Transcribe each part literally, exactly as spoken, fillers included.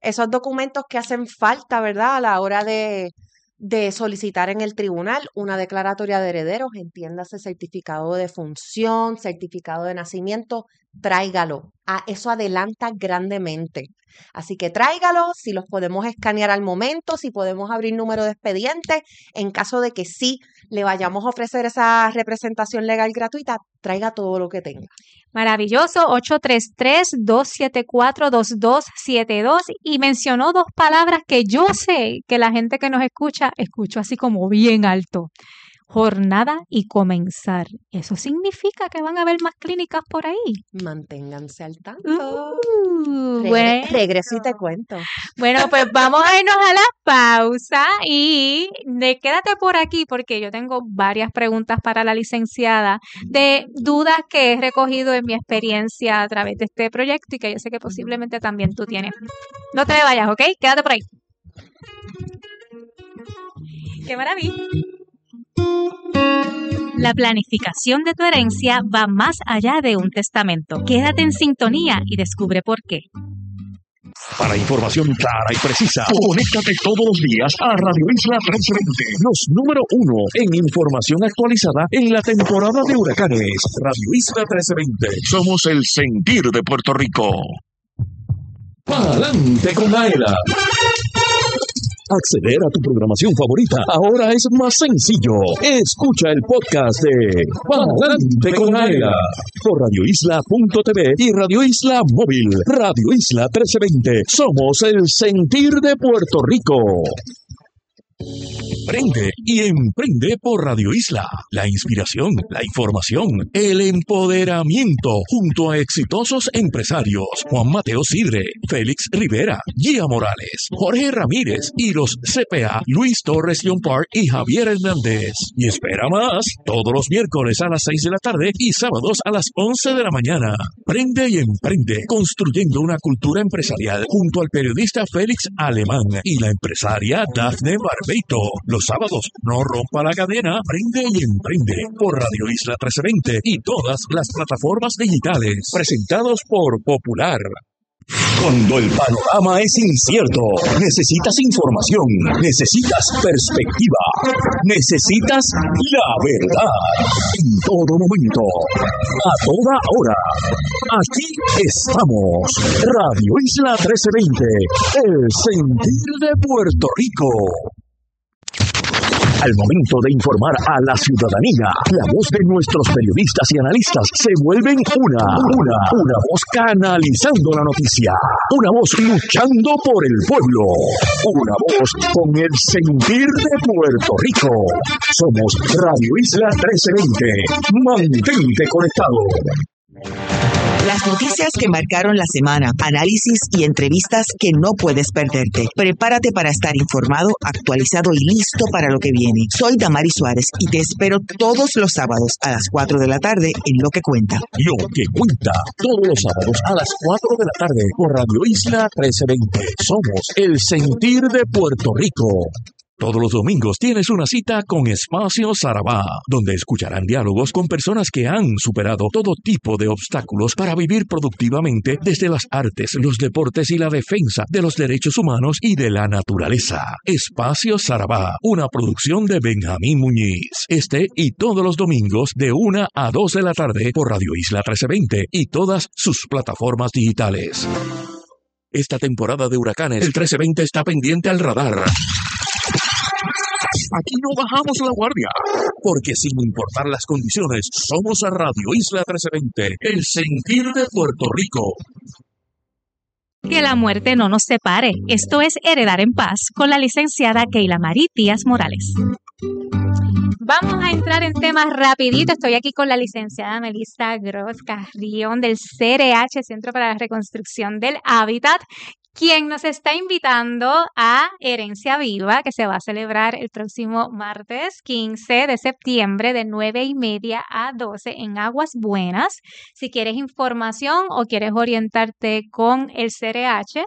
esos documentos que hacen falta, ¿verdad? A la hora de, de solicitar en el tribunal una declaratoria de herederos, entiéndase certificado de función, certificado de nacimiento, tráigalo. Ah, eso adelanta grandemente. Así que tráigalo, si los podemos escanear al momento, si podemos abrir número de expediente, en caso de que sí le vayamos a ofrecer esa representación legal gratuita, traiga todo lo que tenga. Maravilloso, ocho tres tres, dos siete cuatro, dos dos siete dos, y mencionó dos palabras que yo sé que la gente que nos escucha, escuchó así como bien alto. Jornada y comenzar. Eso significa que van a haber más clínicas por ahí. Manténganse al tanto. Uh, Regre- bueno. Regreso y te cuento. Bueno, pues vamos a irnos a la pausa y de, quédate por aquí porque yo tengo varias preguntas para la licenciada de dudas que he recogido en mi experiencia a través de este proyecto y que yo sé que posiblemente también tú tienes. No te me vayas, ¿ok? Quédate por ahí. ¡Qué maravilla! La planificación de tu herencia va más allá de un testamento. Quédate en sintonía y descubre por qué. Para información clara y precisa, conéctate todos los días a Radio Isla trece veinte, los número uno en información actualizada en la temporada de huracanes. Radio Isla trece veinte, somos el sentir de Puerto Rico. Pa'lante con Aela. Acceder a tu programación favorita ahora es más sencillo. Escucha el podcast de Pa'lante con Aela por radio isla punto t v y Radio Isla Móvil. Radio Isla trece veinte. Somos el sentir de Puerto Rico. Prende y emprende por Radio Isla. La inspiración, la información, el empoderamiento junto a exitosos empresarios Juan Mateo Sidre, Félix Rivera, Gia Morales, Jorge Ramírez y los C P A Luis Torres John Park y Javier Hernández. Y espera más, todos los miércoles a las seis de la tarde y sábados a las once de la mañana. Prende y emprende, construyendo una cultura empresarial junto al periodista Félix Alemán y la empresaria Dafne Barbeito. Los sábados, no rompa la cadena, prende y emprende por Radio Isla trece veinte y todas las plataformas digitales, presentados por Popular. Cuando el panorama es incierto, necesitas información, necesitas perspectiva, necesitas la verdad. En todo momento, a toda hora. Aquí estamos, Radio Isla trece veinte, el sentir de Puerto Rico. Al momento de informar a la ciudadanía, la voz de nuestros periodistas y analistas se vuelven una, una, una voz canalizando la noticia, una voz luchando por el pueblo, una voz con el sentir de Puerto Rico. Somos Radio Isla trece veinte. Mantente conectado. Las noticias que marcaron la semana, análisis y entrevistas que no puedes perderte. Prepárate para estar informado, actualizado y listo para lo que viene. Soy Damari Suárez y te espero todos los sábados a las cuatro de la tarde en Lo que Cuenta. Lo que Cuenta, todos los sábados a las cuatro de la tarde por Radio Isla trece veinte. Somos el sentir de Puerto Rico. Todos los domingos tienes una cita con Espacio Sarabá, donde escucharán diálogos con personas que han superado todo tipo de obstáculos para vivir productivamente desde las artes, los deportes y la defensa de los derechos humanos y de la naturaleza. Espacio Sarabá, una producción de Benjamín Muñiz. Este y todos los domingos de una a dos de la tarde por Radio Isla trece veinte y todas sus plataformas digitales. Esta temporada de huracanes, el trece veinte está pendiente al radar. Aquí no bajamos la guardia, porque sin importar las condiciones, somos a Radio Isla trece veinte, el sentir de Puerto Rico. Que la muerte no nos separe. Esto es Heredar en Paz con la licenciada Keila Marí Díaz Morales. Vamos a entrar en temas rapidito. Estoy aquí con la licenciada Melissa Gross Carrión del C R H, Centro para la Reconstrucción del Hábitat, quien nos está invitando a Herencia Viva, que se va a celebrar el próximo martes quince de septiembre de nueve y media a doce en Aguas Buenas. Si quieres información o quieres orientarte con el C R H,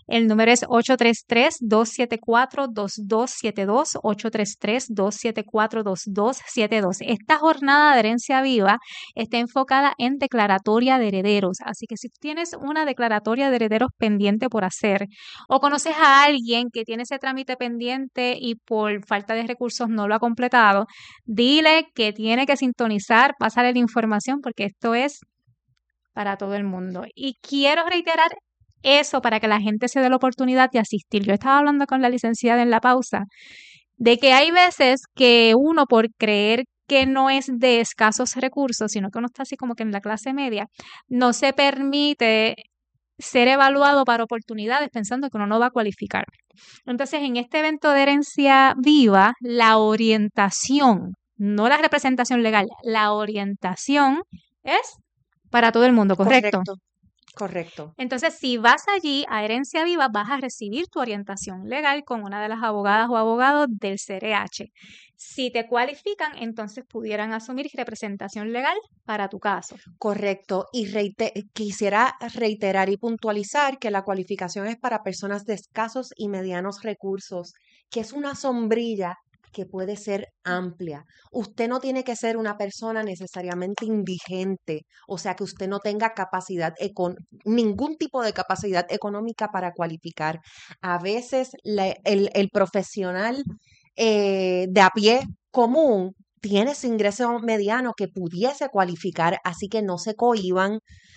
El número es ocho tres tres, dos siete cuatro, dos dos siete dos, ocho tres tres, dos siete cuatro, dos dos siete dos. Esta jornada de herencia viva está enfocada en declaratoria de herederos, así que si tienes una declaratoria de herederos pendiente por hacer o conoces a alguien que tiene ese trámite pendiente y por falta de recursos no lo ha completado, dile que tiene que sintonizar, pásale la información porque esto es para todo el mundo. Y quiero reiterar eso para que la gente se dé la oportunidad de asistir. Yo estaba hablando con la licenciada en la pausa de que hay veces que uno, por creer que no es de escasos recursos, sino que uno está así como que en la clase media, no se permite ser evaluado para oportunidades pensando que uno no va a cualificar. Entonces, en este evento de herencia viva, la orientación, no la representación legal, la orientación es para todo el mundo, ¿correcto? Correcto. Correcto. Entonces, si vas allí a Herencia Viva, vas a recibir tu orientación legal con una de las abogadas o abogados del C R H. Si te cualifican, entonces pudieran asumir representación legal para tu caso. Correcto. Y reite- quisiera reiterar y puntualizar que la cualificación es para personas de escasos y medianos recursos, que es una sombrilla que puede ser amplia. Usted no tiene que ser una persona necesariamente indigente, o sea, que usted no tenga capacidad, econ- ningún tipo de capacidad económica para cualificar. A veces la- el, el profesional eh, de a pie común tiene ese ingreso mediano que pudiese cualificar, así que no se cohíban.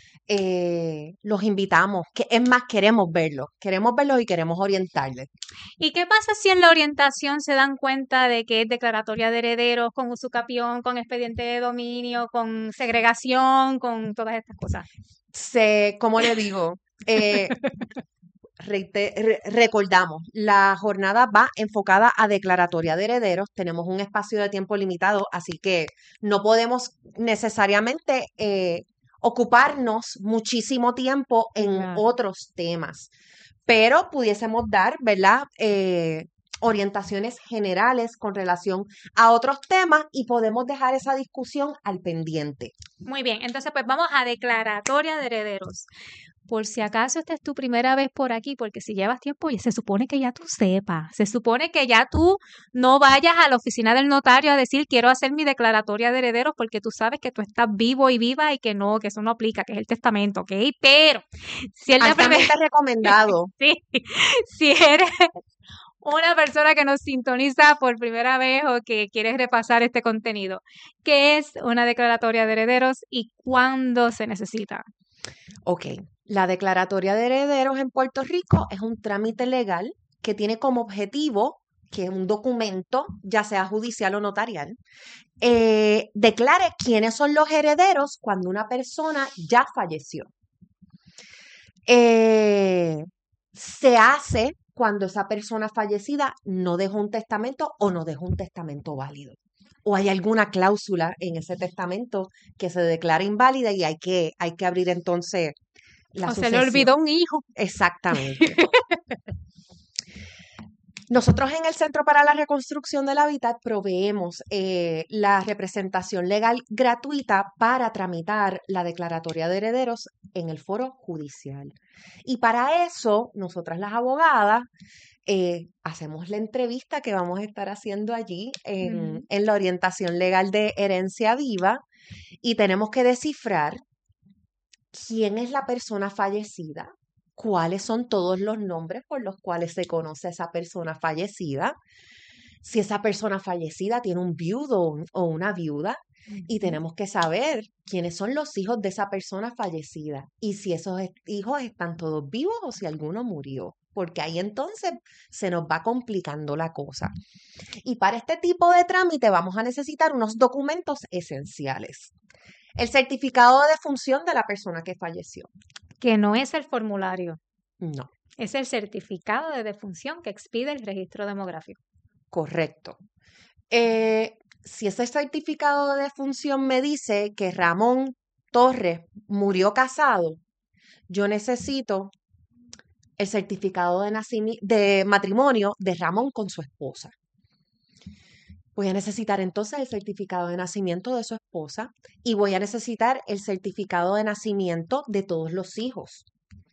Eh, los invitamos, que es más, queremos verlos, queremos verlos y queremos orientarles. ¿Y qué pasa si en la orientación se dan cuenta de que es declaratoria de herederos, con usucapión, con expediente de dominio, con segregación, con todas estas cosas? Se, como le digo, eh, reite- re- recordamos, la jornada va enfocada a declaratoria de herederos, tenemos un espacio de tiempo limitado, así que no podemos necesariamente eh, ocuparnos muchísimo tiempo en Claro. otros temas, pero pudiésemos dar, ¿verdad? Eh, orientaciones generales con relación a otros temas y podemos dejar esa discusión al pendiente. Muy bien, entonces pues vamos a declaratoria de herederos. Por si acaso esta es tu primera vez por aquí, porque si llevas tiempo, se supone que ya tú sepas, se supone que ya tú no vayas a la oficina del notario a decir quiero hacer mi declaratoria de herederos porque tú sabes que tú estás vivo y viva y que no, que eso no aplica, que es el testamento, ¿ok? Pero si es la primera, Altamente recomendado. sí, si eres una persona que nos sintoniza por primera vez o que quieres repasar este contenido, ¿qué es una declaratoria de herederos y cuándo se necesita? Ok, la declaratoria de herederos en Puerto Rico es un trámite legal que tiene como objetivo que un documento, ya sea judicial o notarial, eh, declare quiénes son los herederos cuando una persona ya falleció. Eh, se hace cuando esa persona fallecida no dejó un testamento o no dejó un testamento válido. O hay alguna cláusula en ese testamento que se declara inválida y hay que, hay que abrir entonces la O se sucesión. le olvidó un hijo. Exactamente. Nosotros en el Centro para la Reconstrucción del Hábitat proveemos eh, la representación legal gratuita para tramitar la declaratoria de herederos en el foro judicial. Y para eso, nosotras las abogadas eh, hacemos la entrevista que vamos a estar haciendo allí en, Ujú. en la orientación legal de herencia viva y tenemos que descifrar quién es la persona fallecida, cuáles son todos los nombres por los cuales se conoce a esa persona fallecida, si esa persona fallecida tiene un viudo o una viuda, y tenemos que saber quiénes son los hijos de esa persona fallecida y si esos hijos están todos vivos o si alguno murió, porque ahí entonces se nos va complicando la cosa. Y para este tipo de trámite vamos a necesitar unos documentos esenciales. El certificado de defunción de la persona que falleció. Que no es el formulario, No, es el certificado de defunción que expide el registro demográfico. correcto. Eh, si ese certificado de defunción me dice que Ramón Torres murió casado, yo necesito el certificado de, nacimi- de matrimonio de Ramón con su esposa. Voy a necesitar entonces el certificado de nacimiento de su esposa y voy a necesitar el certificado de nacimiento de todos los hijos.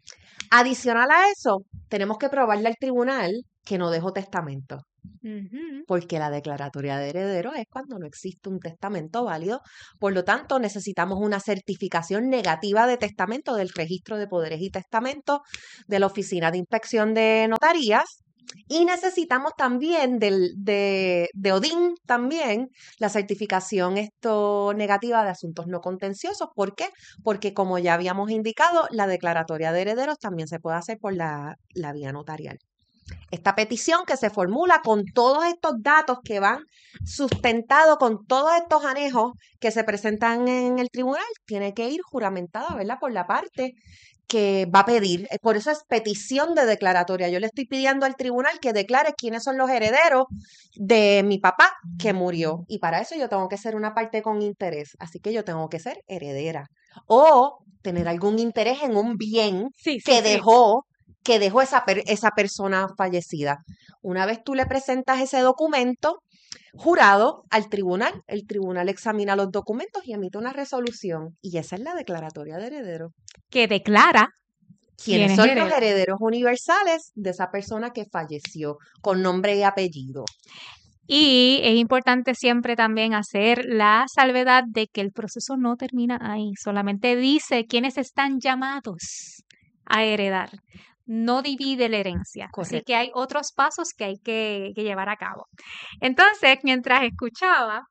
Adicional a eso, tenemos que probarle al tribunal que no dejó testamento. Ujú. Porque la declaratoria de herederos es cuando no existe un testamento válido. Por lo tanto, necesitamos una certificación negativa de testamento del Registro de Poderes y Testamentos de la Oficina de Inspección de Notarías. Y necesitamos también del, de, de ODIN también la certificación esto negativa de asuntos no contenciosos. ¿Por qué? Porque como ya habíamos indicado, la declaratoria de herederos también se puede hacer por la, la vía notarial. Esta petición que se formula con todos estos datos que van sustentados, con todos estos anejos que se presentan en el tribunal, tiene que ir juramentada, ¿verdad? Por la parte que va a pedir. Por eso es petición de declaratoria. Yo le estoy pidiendo al tribunal que declare quiénes son los herederos de mi papá que murió. Y para eso yo tengo que ser una parte con interés. Así que yo tengo que ser heredera. O tener algún interés en un bien Sí, sí, que sí. dejó que dejó esa, per- esa persona fallecida. Una vez tú le presentas ese documento jurado al tribunal, el tribunal examina los documentos y emite una resolución. Y esa es la declaratoria de heredero. Que declara ¿Quiénes quién es son los heredero. herederos universales de esa persona que falleció con nombre y apellido? Y es importante siempre también hacer la salvedad de que el proceso no termina ahí, solamente dice quiénes están llamados a heredar, no divide la herencia. Así Correcto. que hay otros pasos que hay que, que llevar a cabo. Entonces, mientras escuchaba,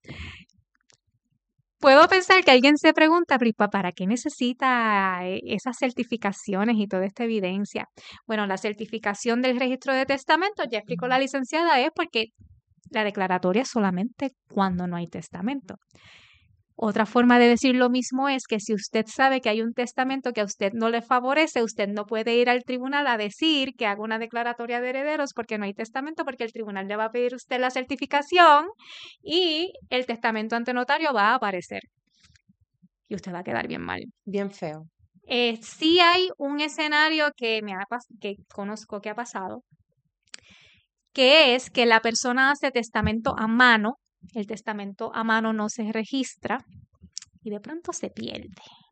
puedo pensar que alguien se pregunta, "Pero, ¿y pa- ¿para qué necesita eh, esas certificaciones y toda esta evidencia?" Bueno, la certificación del registro de testamentos, ya explicó la licenciada, es porque la declaratoria es solamente cuando no hay testamento. Otra forma de decir lo mismo es que si usted sabe que hay un testamento que a usted no le favorece, usted no puede ir al tribunal a decir que haga una declaratoria de herederos porque no hay testamento, porque el tribunal le va a pedir a usted la certificación y el testamento ante notario va a aparecer. Y usted va a quedar bien mal. Bien feo. Eh, sí hay un escenario que, me ha, pas- que conozco que ha pasado, que es que la persona hace testamento a mano, el testamento a mano no se registra y de pronto se pierde.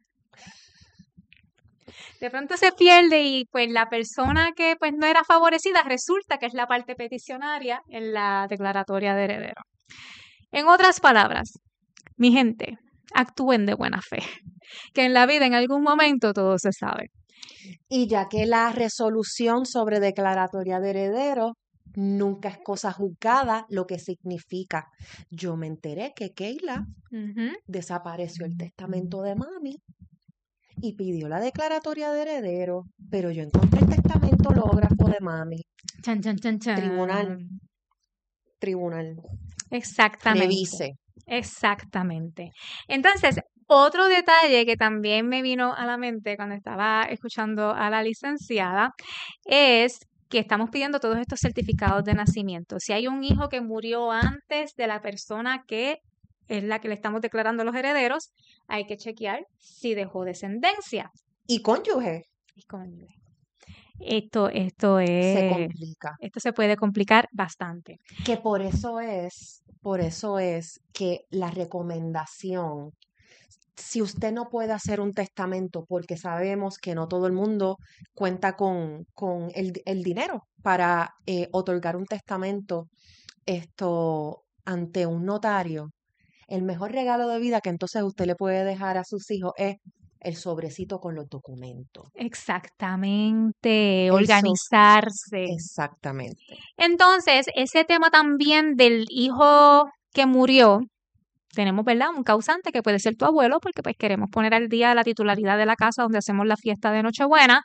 De pronto se pierde y pues la persona que pues no era favorecida resulta que es la parte peticionaria en la declaratoria de heredero. En otras palabras, mi gente, actúen de buena fe, que en la vida en algún momento todo se sabe. Y ya que la resolución sobre declaratoria de heredero nunca es cosa juzgada, lo que significa, yo me enteré que Keila Ujú. desapareció el testamento de mami y pidió la declaratoria de heredero, pero yo encontré el testamento hológrafo de mami. Chan, chan, chan, chan. Tribunal. Tribunal, Exactamente. revise. Exactamente. Entonces, otro detalle que también me vino a la mente cuando estaba escuchando a la licenciada es que estamos pidiendo todos estos certificados de nacimiento. Si hay un hijo que murió antes de la persona que es la que le estamos declarando los herederos, hay que chequear si dejó descendencia. Y cónyuge, Y cónyuge. Esto, esto se es, complica. esto se puede complicar bastante. Que por eso es, por eso es que la recomendación, si usted no puede hacer un testamento, porque sabemos que no todo el mundo cuenta con, con el, el dinero para eh, otorgar un testamento esto ante un notario, el mejor regalo de vida que entonces usted le puede dejar a sus hijos es el sobrecito con los documentos. Exactamente, El so- organizarse. Exactamente. Entonces, ese tema también del hijo que murió, tenemos, ¿verdad? Un causante que puede ser tu abuelo, porque pues queremos poner al día la titularidad de la casa donde hacemos la fiesta de Nochebuena.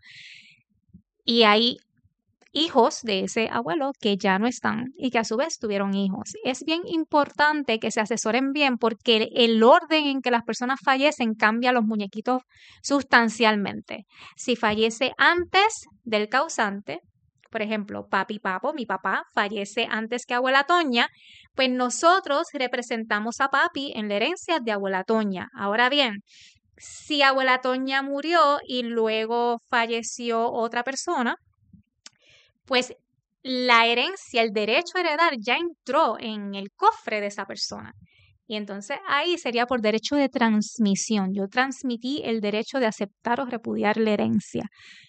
Y hay hijos de ese abuelo que ya no están y que a su vez tuvieron hijos. Es bien importante que se asesoren bien porque el orden en que las personas fallecen cambia los muñequitos sustancialmente. Si fallece antes del causante, por ejemplo, papi papo, mi papá, fallece antes que abuela Toña, pues nosotros representamos a papi en la herencia de abuela Toña. Ahora bien, si abuela Toña murió y luego falleció otra persona, pues la herencia, el derecho a heredar ya entró en el cofre de esa persona. Y entonces ahí sería por derecho de transmisión. Yo transmití el derecho de aceptar o repudiar la herencia.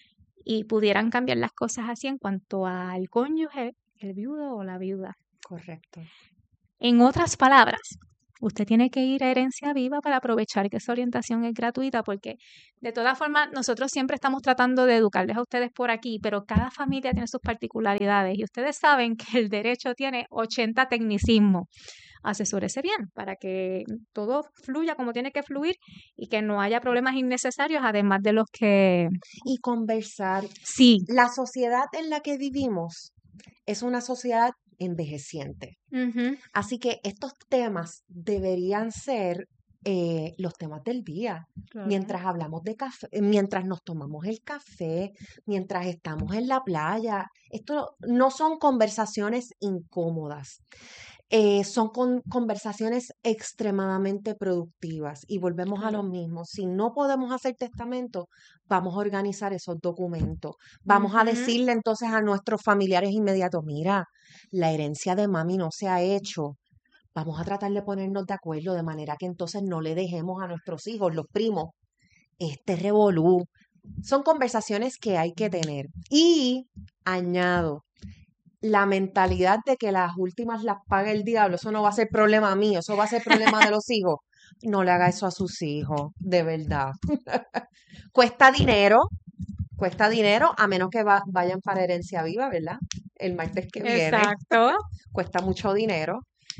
y pudieran cambiar las cosas así en cuanto al cónyuge, el viudo o la viuda. Correcto. En otras palabras, usted tiene que ir a Herencia Viva para aprovechar que esa orientación es gratuita, porque de todas formas nosotros siempre estamos tratando de educarles a ustedes por aquí, pero cada familia tiene sus particularidades y ustedes saben que el derecho tiene ochenta tecnicismos. Asesórese bien para que todo fluya como tiene que fluir y que no haya problemas innecesarios, además de los que... Y conversar. Sí. La sociedad en la que vivimos es una sociedad envejeciente. Uh-huh. Así que estos temas deberían ser eh, los temas del día. Claro. Mientras hablamos de café, mientras nos tomamos el café, mientras estamos en la playa. Esto no son conversaciones incómodas. Eh, son con, conversaciones extremadamente productivas y volvemos Claro. a lo mismo. Si no podemos hacer testamento, vamos a organizar esos documentos. Vamos Uh-huh. a decirle entonces a nuestros familiares inmediatos, mira, la herencia de mami no se ha hecho. Vamos a tratar de ponernos de acuerdo de manera que entonces no le dejemos a nuestros hijos, los primos, este revolú. Son conversaciones que hay que tener. Y añado, la mentalidad de que las últimas las paga el diablo, eso no va a ser problema mío, eso va a ser problema de los hijos. No le haga eso a sus hijos, de verdad. Cuesta dinero, cuesta dinero, a menos que va, vayan para Herencia Viva, ¿verdad? El martes que viene. Exacto. Cuesta mucho dinero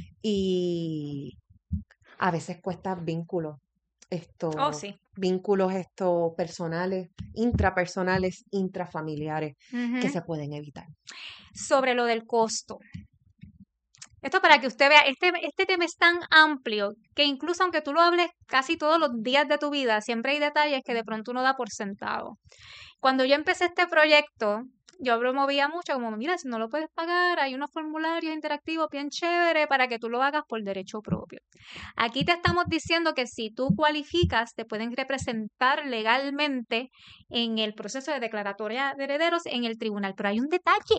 y a veces cuesta vínculos. Esto, Oh, sí. vínculos esto, personales, intrapersonales, intrafamiliares, Uh-huh. que se pueden evitar. Sobre lo del costo. Esto para que usted vea, este, este tema es tan amplio que incluso aunque tú lo hables casi todos los días de tu vida, siempre hay detalles que de pronto uno da por sentado. Cuando yo empecé este proyecto, yo promovía mucho como, mira, si no lo puedes pagar, hay unos formularios interactivos bien chéveres para que tú lo hagas por derecho propio. Aquí te estamos diciendo que si tú cualificas, te pueden representar legalmente en el proceso de declaratoria de herederos en el tribunal. Pero hay un detalle,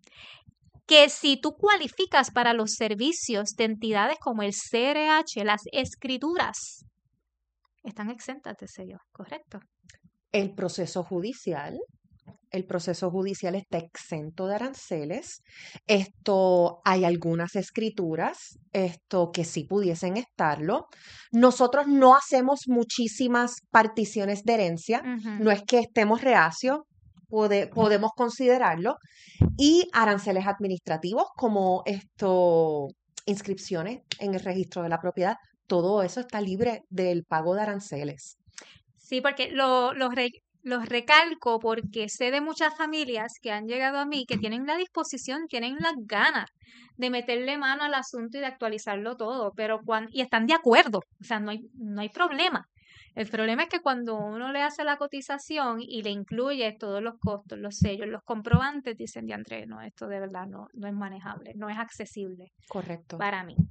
que si tú cualificas para los servicios de entidades como el C R H, las escrituras están exentas de sello, ¿correcto? El proceso judicial, el proceso judicial está exento de aranceles. Esto, hay algunas escrituras, esto que sí pudiesen estarlo. Nosotros no hacemos muchísimas particiones de herencia, Uh-huh. no es que estemos reacios, pode, podemos considerarlo. Y aranceles administrativos como esto, inscripciones en el registro de la propiedad, todo eso está libre del pago de aranceles. Sí, porque lo, los, re, los recalco porque sé de muchas familias que han llegado a mí que tienen la disposición, tienen las ganas de meterle mano al asunto y de actualizarlo todo, pero cuando, y están de acuerdo, o sea, no hay, no hay problema. El problema es que cuando uno le hace la cotización y le incluye todos los costos, los sellos, los comprobantes, dicen, diantre, no, esto de verdad no, no es manejable, no es accesible. Correcto. Para mí.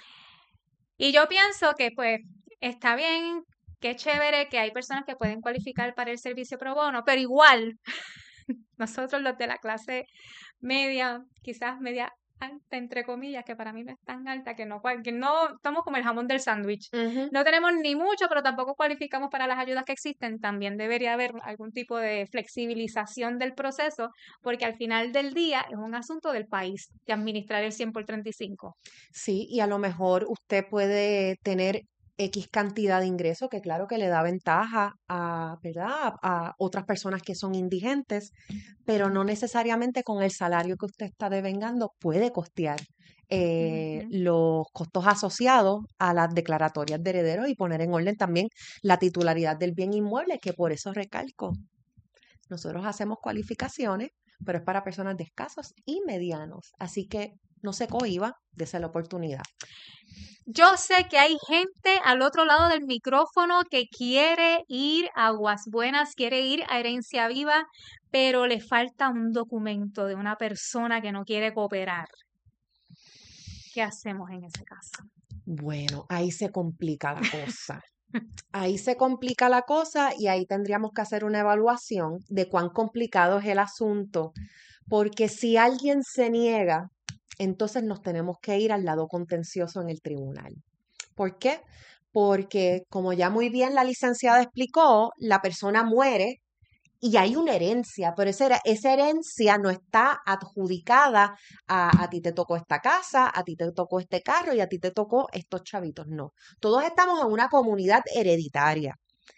Y yo pienso que pues está bien, qué chévere que hay personas que pueden cualificar para el servicio pro bono, pero igual nosotros los de la clase media, quizás media alta, entre comillas, que para mí no es tan alta, que no, que no estamos como el jamón del sándwich. Uh-huh. No tenemos ni mucho, pero tampoco cualificamos para las ayudas que existen. También debería haber algún tipo de flexibilización del proceso, porque al final del día es un asunto del país, de administrar el cien por treinta y cinco. Sí, y a lo mejor usted puede tener X cantidad de ingresos, que claro que le da ventaja a, ¿verdad?, a otras personas que son indigentes, pero no necesariamente con el salario que usted está devengando puede costear eh, Uh-huh. los costos asociados a las declaratorias de herederos y poner en orden también la titularidad del bien inmueble, que por eso recalco. Nosotros hacemos cualificaciones, pero es para personas de escasos y medianos, así que no se cohiba, dése la oportunidad. Yo sé que hay gente al otro lado del micrófono que quiere ir a Aguas Buenas, quiere ir a Herencia Viva, pero le falta un documento de una persona que no quiere cooperar. ¿Qué hacemos en ese caso? Bueno, ahí se complica la cosa. Ahí se complica la cosa y ahí tendríamos que hacer una evaluación de cuán complicado es el asunto, porque si alguien se niega, entonces nos tenemos que ir al lado contencioso en el tribunal. ¿Por qué? Porque, como ya muy bien la licenciada explicó, la persona muere y hay una herencia, pero esa, esa herencia no está adjudicada a, a ti te tocó esta casa, a ti te tocó este carro y a ti te tocó estos chavitos, no. Todos estamos en una comunidad hereditaria.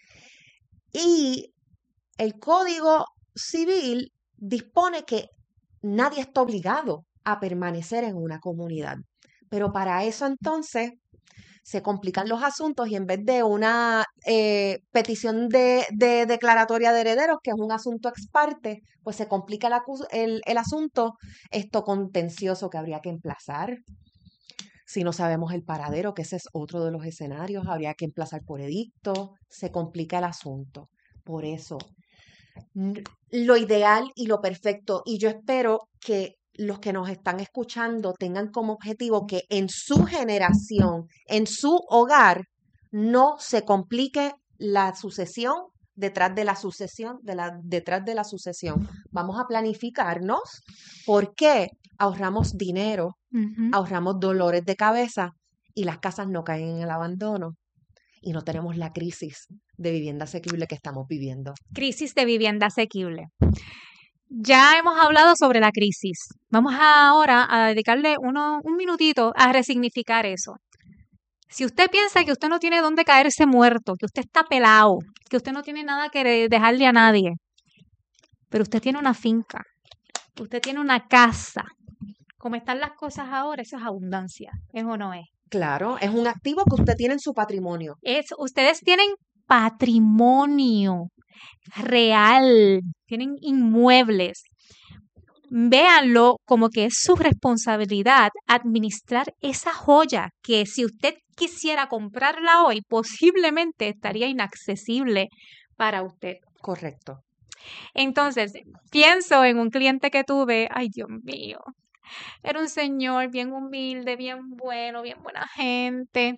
Y el Código Civil dispone que nadie está obligado a permanecer en una comunidad. Pero para eso entonces se complican los asuntos y en vez de una eh, petición de, de declaratoria de herederos, que es un asunto ex parte, pues se complica el, el, el asunto, esto contencioso que habría que emplazar. Si no sabemos el paradero, que ese es otro de los escenarios, habría que emplazar por edicto, se complica el asunto. Por eso, lo ideal y lo perfecto, y yo espero que los que nos están escuchando tengan como objetivo que en su generación, en su hogar, no se complique la sucesión detrás de la sucesión, de la, detrás de la sucesión. Vamos a planificarnos porque ahorramos dinero, uh-huh. ahorramos dolores de cabeza y las casas no caen en el abandono y no tenemos la crisis de vivienda asequible que estamos viviendo. Crisis de vivienda asequible. Ya hemos hablado sobre la crisis. Vamos ahora a dedicarle uno, un minutito a resignificar eso. Si usted piensa que usted no tiene dónde caerse muerto, que usted está pelado, que usted no tiene nada que dejarle a nadie, pero usted tiene una finca, usted tiene una casa, como están las cosas ahora, eso es abundancia, ¿es o no es? Claro, es un activo que usted tiene en su patrimonio. Es, ustedes tienen patrimonio real, tienen inmuebles. Véanlo como que es su responsabilidad administrar esa joya que si usted quisiera comprarla hoy, posiblemente estaría inaccesible para usted. Correcto. Entonces, pienso en un cliente que tuve, ay Dios mío, era un señor bien humilde, bien bueno, bien buena gente,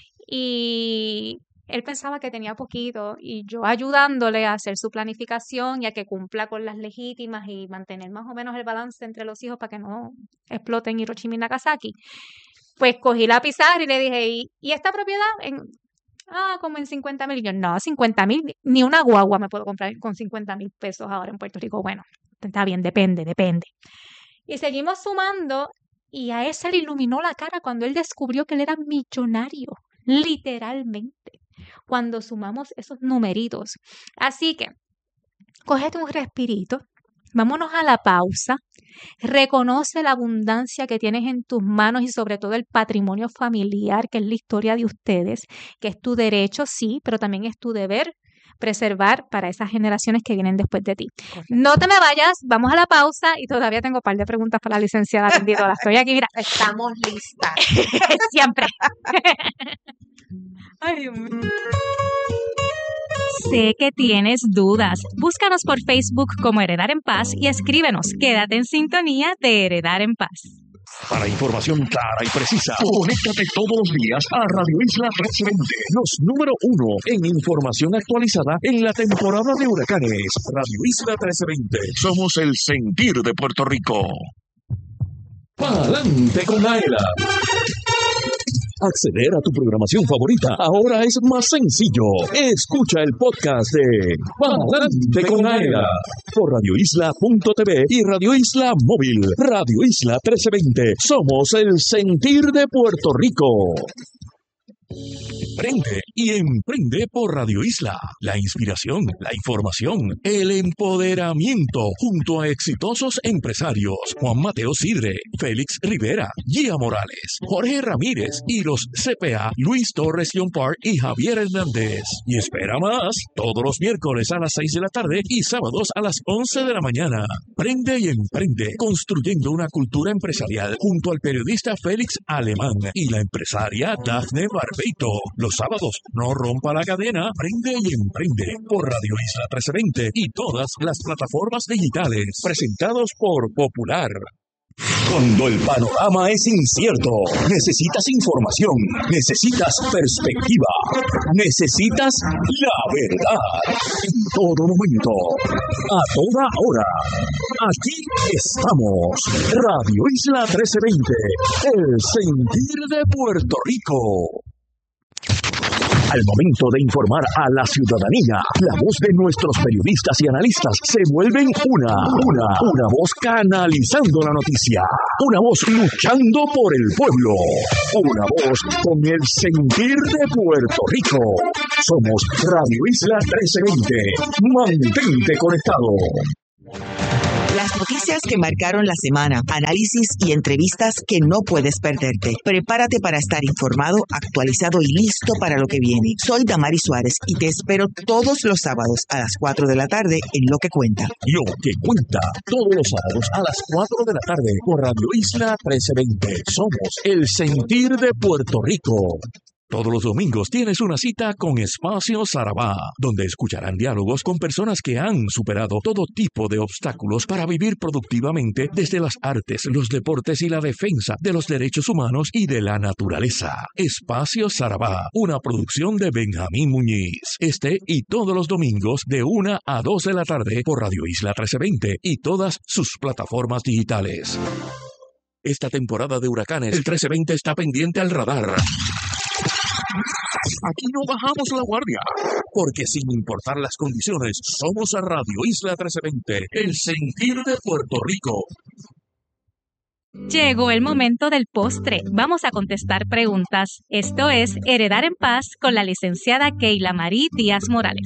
y él pensaba que tenía poquito y yo ayudándole a hacer su planificación y a que cumpla con las legítimas y mantener más o menos el balance entre los hijos para que no exploten Hiroshima y Nagasaki. Pues cogí la pizarra y le dije, ¿y, y esta propiedad? En, ah, como en cincuenta mil. Yo, no, cincuenta mil, ni una guagua me puedo comprar con cincuenta mil pesos ahora en Puerto Rico. Bueno, está bien, depende, depende. Y seguimos sumando y a él se le iluminó la cara cuando él descubrió que él era millonario, literalmente, cuando sumamos esos numeritos. Así que, cógete un respirito, vámonos a la pausa, reconoce la abundancia que tienes en tus manos y sobre todo el patrimonio familiar, que es la historia de ustedes, que es tu derecho, sí, pero también es tu deber preservar para esas generaciones que vienen después de ti. Correcto. No te me vayas, vamos a la pausa y todavía tengo un par de preguntas para la licenciada Bendito. Estoy aquí, mira. Estamos listas. Siempre. Ay, Dios mío. Sé que tienes dudas. Búscanos por Facebook como Heredar en Paz y escríbenos. Quédate en sintonía de Heredar en Paz. Para información clara y precisa, conéctate todos los días a Radio Isla trescientos veinte, los número uno en información actualizada en la temporada de huracanes. Radio Isla trescientos veinte, somos el sentir de Puerto Rico. Pa'lante con Aela. Acceder a tu programación favorita ahora es más sencillo. Escucha el podcast de Pa'lante con Aela por radio isla punto t v y Radio Isla Móvil. Radio Isla trece veinte. Somos el sentir de Puerto Rico. Prende y emprende por Radio Isla. La inspiración, la información, el empoderamiento junto a exitosos empresarios Juan Mateo Sidre, Félix Rivera, Gia Morales, Jorge Ramírez y los C P A Luis Torres Yompar y Javier Hernández. Y espera más, todos los miércoles a las seis de la tarde y sábados a las once de la mañana. Prende y emprende, construyendo una cultura empresarial junto al periodista Félix Alemán y la empresaria Dafne Barbeito. Los sábados, no rompa la cadena, prende y emprende por Radio Isla trece veinte y todas las plataformas digitales, presentados por Popular. Cuando el panorama es incierto, necesitas información, necesitas perspectiva, necesitas la verdad. En todo momento, a toda hora. Aquí estamos, Radio Isla trece veinte, el sentir de Puerto Rico. Al momento de informar a la ciudadanía, la voz de nuestros periodistas y analistas se vuelven una, una, una voz canalizando la noticia, una voz luchando por el pueblo, una voz con el sentir de Puerto Rico. Somos Radio Isla trece veinte. Mantente conectado. Las noticias que marcaron la semana, análisis y entrevistas que no puedes perderte. Prepárate para estar informado, actualizado y listo para lo que viene. Soy Damaris Suárez y te espero todos los sábados a las cuatro de la tarde en Lo que Cuenta. Lo que Cuenta, todos los sábados a las cuatro de la tarde por Radio Isla trece veinte. Somos el sentir de Puerto Rico. Todos los domingos tienes una cita con Espacio Sarabá, donde escucharán diálogos con personas que han superado todo tipo de obstáculos para vivir productivamente desde las artes, los deportes y la defensa de los derechos humanos y de la naturaleza. Espacio Sarabá, una producción de Benjamín Muñiz. Este y todos los domingos de una a dos de la tarde por Radio Isla trece veinte y todas sus plataformas digitales. Esta temporada de huracanes, el trece veinte está pendiente al radar. Aquí no bajamos la guardia, porque sin importar las condiciones, somos a Radio Isla trece veinte, el sentir de Puerto Rico. Llegó el momento del postre. Vamos a contestar preguntas. Esto es Heredar en Paz con la licenciada Keila Marí Díaz Morales.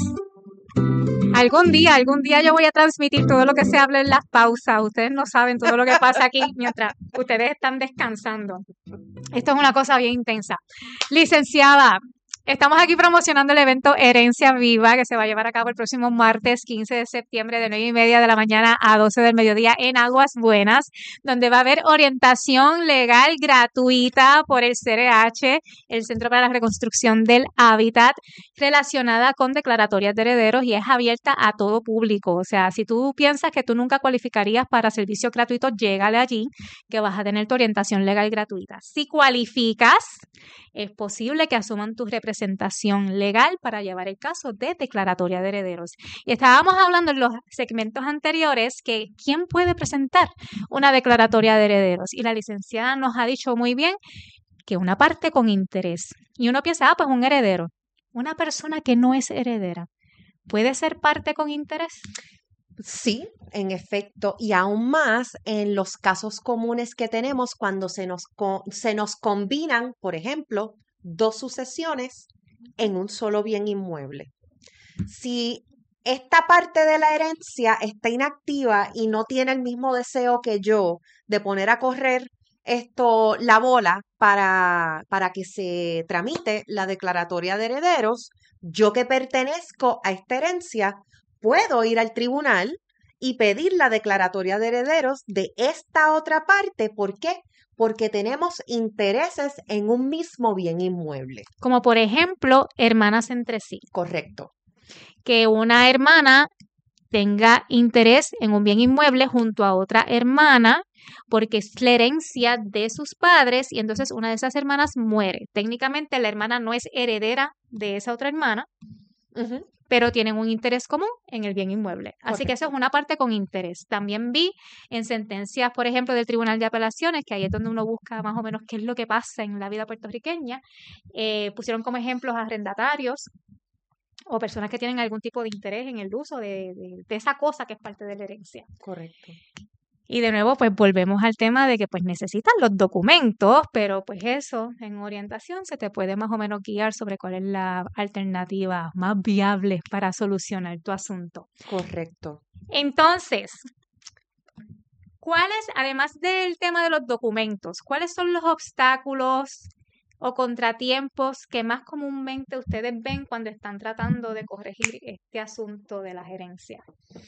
Algún día, algún día yo voy a transmitir todo lo que se habla en las pausas. Ustedes no saben todo lo que pasa aquí mientras ustedes están descansando. Esto es una cosa bien intensa. Licenciada, estamos aquí promocionando el evento Herencia Viva que se va a llevar a cabo el próximo martes quince de septiembre de nueve y media de la mañana a doce del mediodía en Aguas Buenas, donde va a haber orientación legal gratuita por el C R H, el Centro para la Reconstrucción del Hábitat, relacionada con declaratorias de herederos y es abierta a todo público. O sea, si tú piensas que tú nunca cualificarías para servicios gratuitos, llégale allí que vas a tener tu orientación legal gratuita. Si cualificas, es posible que asuman tu representación legal para llevar el caso de declaratoria de herederos. Y estábamos hablando en los segmentos anteriores que quién puede presentar una declaratoria de herederos. Y la licenciada nos ha dicho muy bien que una parte con interés. Y uno piensa, ah, pues un heredero. Una persona que no es heredera, ¿puede ser parte con interés? Sí, en efecto, y aún más en los casos comunes que tenemos cuando se nos, co- se nos combinan, por ejemplo, dos sucesiones en un solo bien inmueble. Si esta parte de la herencia está inactiva y no tiene el mismo deseo que yo de poner a correr esto, la bola para, para que se tramite la declaratoria de herederos, yo que pertenezco a esta herencia, puedo ir al tribunal y pedir la declaratoria de herederos de esta otra parte. ¿Por qué? Porque tenemos intereses en un mismo bien inmueble. Como por ejemplo, hermanas entre sí. Correcto. Que una hermana tenga interés en un bien inmueble junto a otra hermana porque es la herencia de sus padres y entonces una de esas hermanas muere. Técnicamente la hermana no es heredera de esa otra hermana, Uh-huh. pero tienen un interés común en el bien inmueble. Así Correcto. que eso es una parte con interés. También vi en sentencias, por ejemplo, del Tribunal de Apelaciones, que ahí es donde uno busca más o menos qué es lo que pasa en la vida puertorriqueña, eh, pusieron como ejemplos arrendatarios o personas que tienen algún tipo de interés en el uso de, de, de esa cosa que es parte de la herencia. Correcto. Y de nuevo, pues volvemos al tema de que pues necesitan los documentos, pero pues eso, en orientación se te puede más o menos guiar sobre cuál es la alternativa más viable para solucionar tu asunto. Correcto. Entonces, ¿cuáles, además del tema de los documentos, cuáles son los obstáculos o contratiempos que más comúnmente ustedes ven cuando están tratando de corregir este asunto de la gerencia?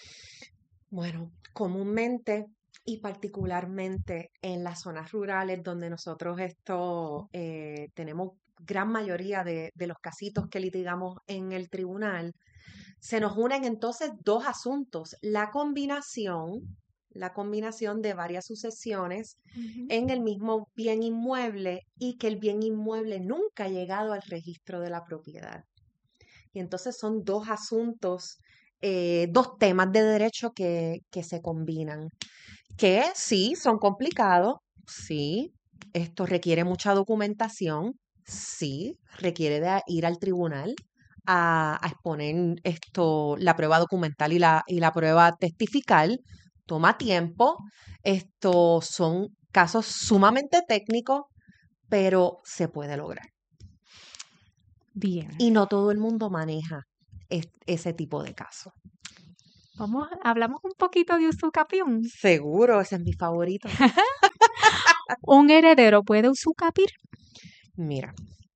Bueno, comúnmente y particularmente en las zonas rurales donde nosotros esto eh, tenemos gran mayoría de, de los casitos que litigamos en el tribunal, se nos unen entonces dos asuntos, la combinación, la combinación de varias sucesiones Uh-huh. en el mismo bien inmueble y que el bien inmueble nunca ha llegado al registro de la propiedad. Y entonces son dos asuntos, eh, dos temas de derecho que, que se combinan, que sí son complicados, sí, esto requiere mucha documentación, sí, requiere de ir al tribunal a, a exponer esto, la prueba documental y la, y la prueba testifical. Toma tiempo. Estos son casos sumamente técnicos, pero se puede lograr. Bien. Y no todo el mundo maneja es- ese tipo de casos. Vamos, hablamos un poquito de usucapión. Seguro, ese es mi favorito. ¿Un heredero puede usucapir? Mira,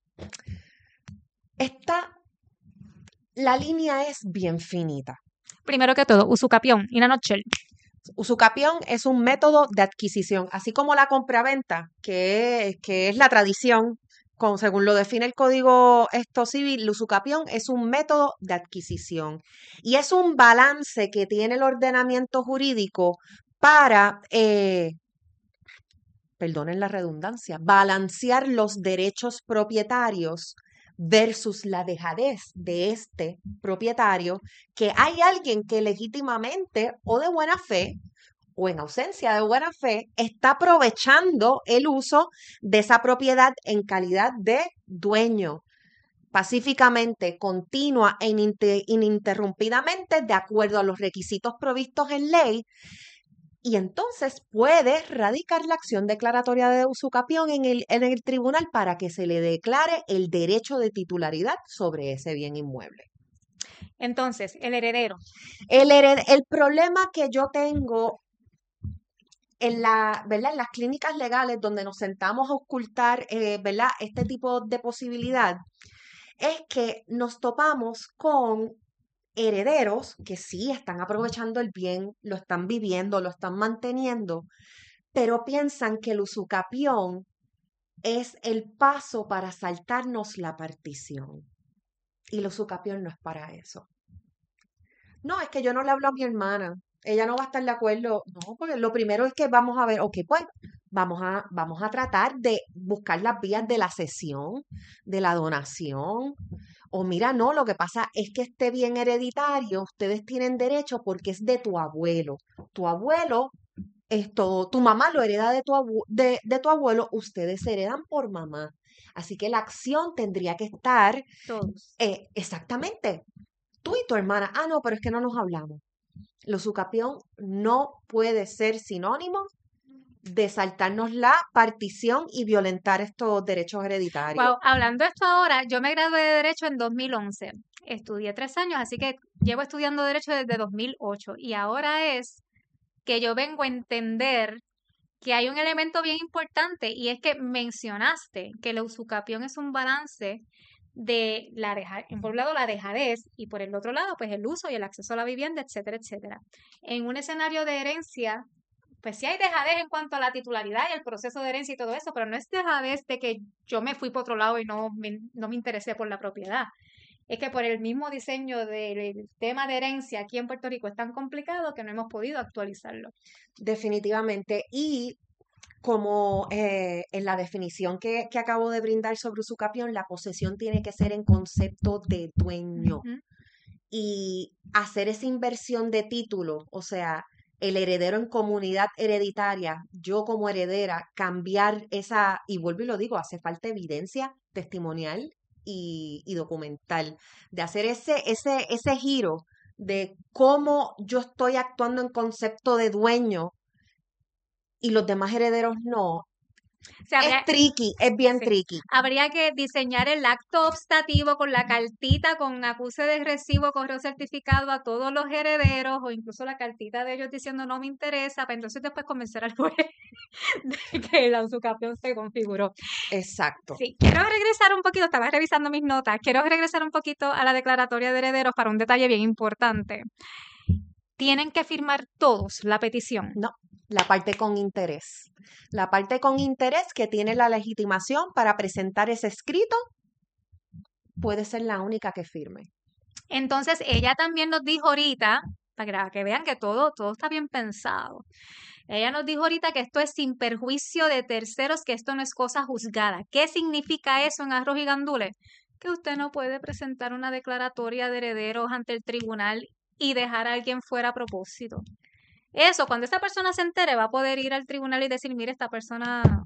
esta, la línea es bien finita. Primero que todo, usucapión, in a nutshell. Usucapión es un método de adquisición, así como la compraventa, que, que es la tradición, con, según lo define el Código esto civil, el usucapión es un método de adquisición y es un balance que tiene el ordenamiento jurídico para, eh, perdonen la redundancia, balancear los derechos propietarios versus la dejadez de este propietario, que hay alguien que legítimamente o de buena fe o en ausencia de buena fe está aprovechando el uso de esa propiedad en calidad de dueño, pacíficamente, continua e ininte- ininterrumpidamente de acuerdo a los requisitos provistos en ley. Y entonces puede radicar la acción declaratoria de usucapión en el, en el tribunal para que se le declare el derecho de titularidad sobre ese bien inmueble. Entonces, el heredero. El, hered- el problema que yo tengo en, la, ¿verdad? En las clínicas legales donde nos sentamos a ocultar eh, ¿verdad? Este tipo de posibilidad es que nos topamos con herederos que sí están aprovechando el bien, lo están viviendo, lo están manteniendo, pero piensan que el usucapión es el paso para saltarnos la partición. Y el usucapión no es para eso. No, es que yo no le hablo a mi hermana. Ella no va a estar de acuerdo. No, porque lo primero es que vamos a ver, ok, pues vamos a, vamos a tratar de buscar las vías de la cesión, de la donación. O mira, no, lo que pasa es que este bien hereditario, ustedes tienen derecho porque es de tu abuelo. Tu abuelo, esto, tu mamá lo hereda de tu, abu- de, de tu abuelo, ustedes heredan por mamá. Así que la acción tendría que estar Todos. eh, exactamente tú y tu hermana. Ah, no, pero es que no nos hablamos. El usucapión no puede ser sinónimo de saltarnos la partición y violentar estos derechos hereditarios. Wow, hablando de esto ahora, yo me gradué de Derecho en dos mil once. Estudié tres años, así que llevo estudiando Derecho desde dos mil ocho. Y ahora es que yo vengo a entender que hay un elemento bien importante y es que mencionaste que el usucapión es un balance de la deja, por un lado la dejadez y por el otro lado pues el uso y el acceso a la vivienda, etcétera, etcétera. En un escenario de herencia, pues sí hay dejadez en cuanto a la titularidad y el proceso de herencia y todo eso, pero no es dejadez de que yo me fui por otro lado y no me, no me interesé por la propiedad. Es que por el mismo diseño del tema de herencia aquí en Puerto Rico es tan complicado que no hemos podido actualizarlo. Definitivamente. Y como eh, en la definición que, que acabo de brindar sobre usucapión, la posesión tiene que ser en concepto de dueño. Ujú. Y hacer esa inversión de título, o sea, el heredero en comunidad hereditaria, yo como heredera, cambiar esa, y vuelvo y lo digo, hace falta evidencia testimonial y, y documental, de hacer ese, ese, ese giro de cómo yo estoy actuando en concepto de dueño y los demás herederos no. O sea, habría, Es tricky, es bien sí, tricky. habría que diseñar el acto obstativo con la cartita, con acuse de recibo, correo certificado a todos los herederos o incluso la cartita de ellos diciendo no me interesa, para entonces después convencer al juez de que la usucapión se configuró. Exacto. Sí, quiero regresar un poquito, estaba revisando mis notas, quiero regresar un poquito a la declaratoria de herederos para un detalle bien importante. Tienen que firmar todos la petición. No, la parte con interés. La parte con interés que tiene la legitimación para presentar ese escrito puede ser la única que firme. Entonces, ella también nos dijo ahorita, para que vean que todo, todo está bien pensado. Ella nos dijo ahorita que esto es sin perjuicio de terceros, que esto no es cosa juzgada. ¿Qué significa eso en arroz y gandules? Que usted no puede presentar una declaratoria de herederos ante el tribunal y dejar a alguien fuera a propósito. Eso, cuando esta persona se entere, va a poder ir al tribunal y decir, mire, esta persona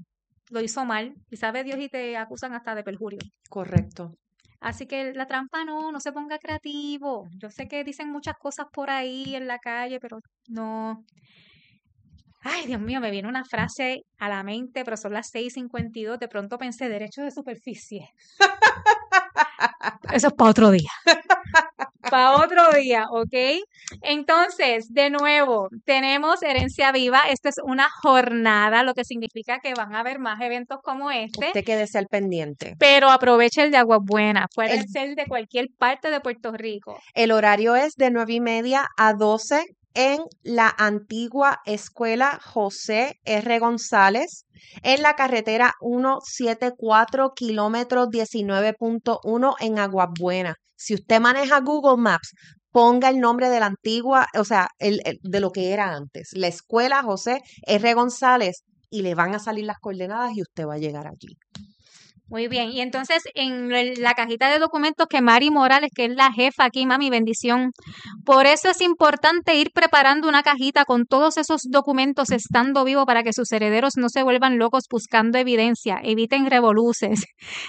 lo hizo mal, y sabe Dios y te acusan hasta de perjurio. Correcto. Así que la trampa no, no se ponga creativo. Yo sé que dicen muchas cosas por ahí en la calle, pero no. Ay, Dios mío, me viene una frase a la mente, pero son las seis cincuenta y dos. De pronto pensé, derecho de superficie. Eso es para otro día. Para otro día, ¿ok? Entonces, de nuevo, tenemos Herencia Viva. Esta es una jornada, lo que significa que van a haber más eventos como este. Usted quédese al pendiente. Pero aproveche el de Aguas Buenas. Pueden El- ser de cualquier parte de Puerto Rico. El horario es de nueve y media a doce en la antigua Escuela José R. González, en la carretera ciento setenta y cuatro, kilómetro diecinueve punto uno en Aguas Buenas. Si usted maneja Google Maps, ponga el nombre de la antigua, o sea, el, el- de lo que era antes, la Escuela José R. González, y le van a salir las coordenadas y usted va a llegar allí. Muy bien. Y entonces, en el- la cajita de documentos que Mari Morales, que es la jefa aquí, mami, bendición. Por eso es importante ir preparando una cajita con todos esos documentos estando vivo para que sus herederos no se vuelvan locos buscando evidencia. Eviten revoluces.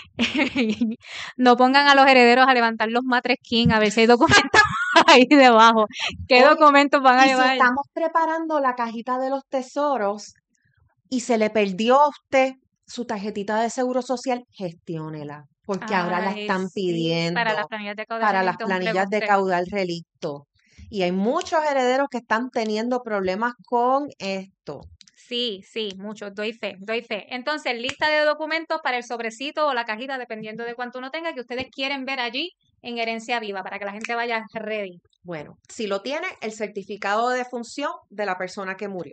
No pongan a los herederos a levantar los matresquín a ver si hay documentos ahí debajo. ¿Qué Oye, documentos van a Y si llevar? estamos preparando la cajita de los tesoros y se le perdió a usted su tarjetita de seguro social, gestiónela, porque ahora la Ay, están sí, pidiendo para las planillas de caudal para las relicto es un planillas de revoltre. caudal relicto. Y hay muchos herederos que están teniendo problemas con esto. Sí, sí, mucho, doy fe, doy fe. Entonces, lista de documentos para el sobrecito o la cajita, dependiendo de cuánto uno tenga, que ustedes quieren ver allí en Herencia Viva, para que la gente vaya ready. Bueno, si lo tiene, el certificado de defunción de la persona que murió.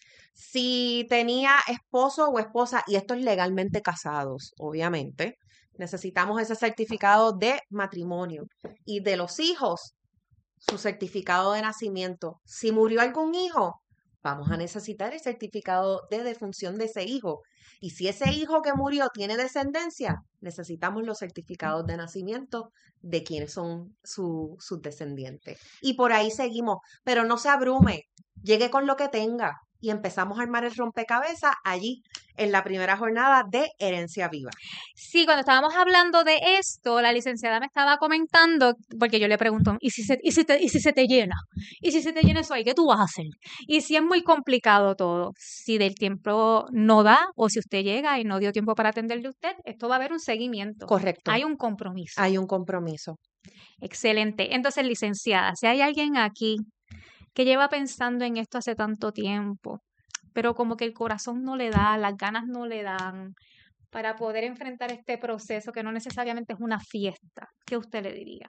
Si tenía esposo o esposa, y esto es legalmente casados, obviamente, necesitamos ese certificado de matrimonio. Y de los hijos, su certificado de nacimiento. Si murió algún hijo, vamos a necesitar el certificado de defunción de ese hijo. Y si ese hijo que murió tiene descendencia, necesitamos los certificados de nacimiento de quienes son su- sus descendientes. Y por ahí seguimos, pero no se abrume, llegue con lo que tenga y empezamos a armar el rompecabezas allí en la primera jornada de Herencia Viva. Sí, cuando estábamos hablando de esto, la licenciada me estaba comentando, porque yo le pregunto, ¿y si se, y si te, y si se te llena? ¿Y si se te llena eso ahí? ¿Qué tú vas a hacer? Y si es muy complicado todo, si del tiempo no da, o si usted llega y no dio tiempo para atenderle a usted, esto va a haber un seguimiento. Correcto. Hay un compromiso. Hay un compromiso. Excelente. Entonces, licenciada, si hay alguien aquí que lleva pensando en esto hace tanto tiempo, pero como que el corazón no le da, las ganas no le dan para poder enfrentar este proceso que no necesariamente es una fiesta, ¿qué usted le diría?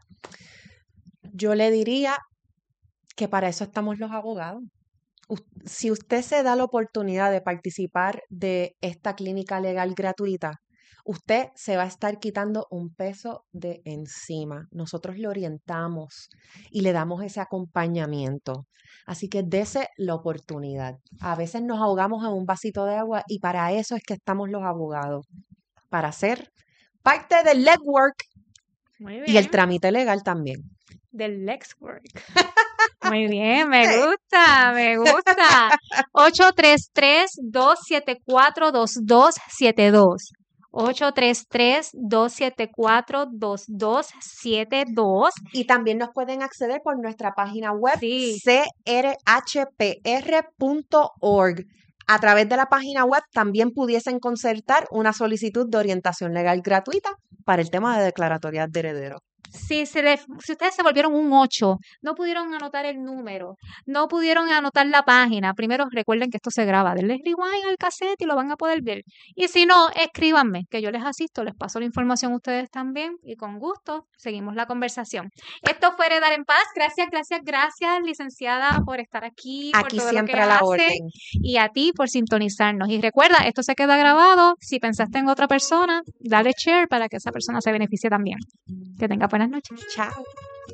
Yo le diría que para eso estamos los abogados. Us- Si usted se da la oportunidad de participar de esta clínica legal gratuita, usted se va a estar quitando un peso de encima. Nosotros le orientamos y le damos ese acompañamiento. Así que dese la oportunidad. A veces nos ahogamos en un vasito de agua y para eso es que estamos los abogados, para hacer parte del legwork Muy y el bien. trámite legal también. Del Lexwork. Muy bien, me gusta, me gusta. ocho tres tres, dos siete cuatro, dos dos siete dos. ocho tres tres, dos siete cuatro, dos dos siete dos. Y también nos pueden acceder por nuestra página web Sí. c r h p r punto org. A través de la página web también pudiesen concertar una solicitud de orientación legal gratuita para el tema de declaratorias de herederos. Si, se le- si ustedes se volvieron un ocho, no pudieron anotar el número, no pudieron anotar la página, primero recuerden que esto se graba, denle rewind al cassette y lo van a poder ver. Y si no, escríbanme, que yo les asisto, les paso la información a ustedes también y con gusto seguimos la conversación. Esto fue Heredar en Paz. Gracias, gracias, gracias, licenciada, por estar aquí, por Aquí todo lo siempre que a la hace orden. y a ti por sintonizarnos. Y recuerda, esto se queda grabado. Si pensaste en otra persona, dale share para que esa persona se beneficie también. Que tenga buenas noches. Chao.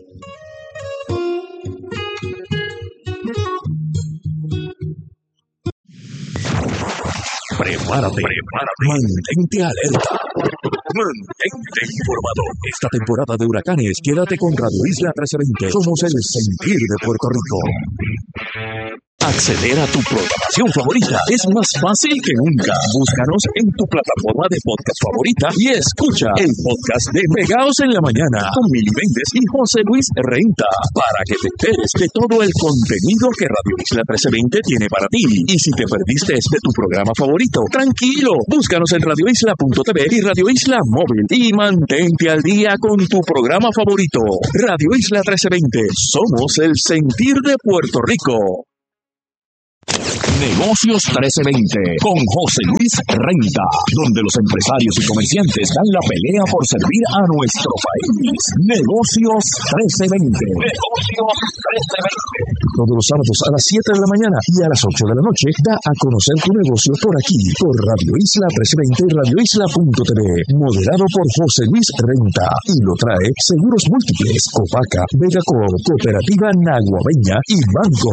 Prepárate, prepárate, mantente alerta, mantente informado. Esta temporada de huracanes, quédate con Radio Isla trece veinte. Somos el sentir de Puerto Rico. Acceder a tu programación favorita es más fácil que nunca. Búscanos en tu plataforma de podcast favorita y escucha el podcast de Pegados en la Mañana con Mili Méndez y José Luis Renta para que te enteres de todo el contenido que Radio Isla trece veinte tiene para ti. Y si te perdiste de tu programa favorito, tranquilo, búscanos en radio isla punto t v y Radio Isla Móvil y mantente al día con tu programa favorito. Radio Isla trece veinte, somos el sentir de Puerto Rico. Negocios trece veinte con José Luis Renta, donde los empresarios y comerciantes dan la pelea por servir a nuestro país. Negocios trece veinte. Negocios trece veinte. Todos los sábados a las siete de la mañana y a las ocho de la noche da a conocer tu negocio por aquí, por Radio Isla trece veinte y radio isla punto t v. Moderado por José Luis Renta y lo trae Seguros Múltiples, Copaca, Vegacorp, Cooperativa Naguabeña y Banco.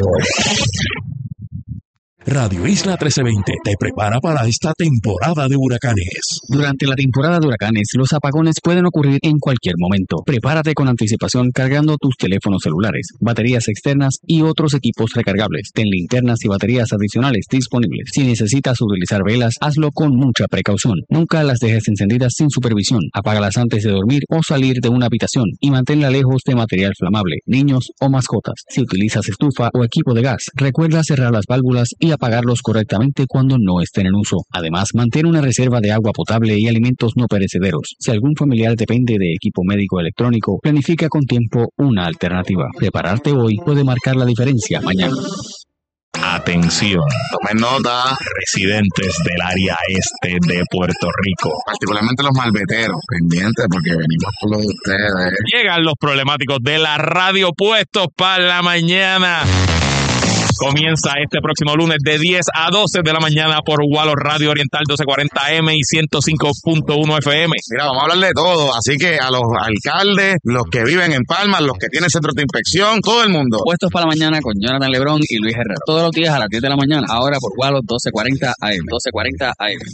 Radio Isla trece veinte te prepara para esta temporada de huracanes. Durante la temporada de huracanes, los apagones pueden ocurrir en cualquier momento. Prepárate con anticipación cargando tus teléfonos celulares, baterías externas y otros equipos recargables. Ten linternas y baterías adicionales disponibles. Si necesitas utilizar velas, hazlo con mucha precaución. Nunca las dejes encendidas sin supervisión. Apágalas antes de dormir o salir de una habitación y manténla lejos de material flamable, niños o mascotas. Si utilizas estufa o equipo de gas, recuerda cerrar las válvulas y apagarlos correctamente cuando no estén en uso. Además, mantén una reserva de agua potable y alimentos no perecederos. Si algún familiar depende de equipo médico electrónico, planifica con tiempo una alternativa. Prepararte hoy puede marcar la diferencia mañana. Atención, tomen nota, residentes del área este de Puerto Rico, particularmente los malveteros, pendientes porque venimos por lo de ustedes. Llegan los problemáticos de la radio puestos para la mañana. Comienza este próximo lunes de diez a doce de la mañana por Wallo Radio Oriental doce cuarenta A M y ciento cinco punto uno F M. Mira, vamos a hablar de todo, así que a los alcaldes, los que viven en Palmas, los que tienen centros de inspección, todo el mundo. Puestos para la mañana con Jonathan Lebrón y Luis Herrera. Todos los días a las diez de la mañana, ahora por Wallo doce cuarenta A M. doce cuarenta A M.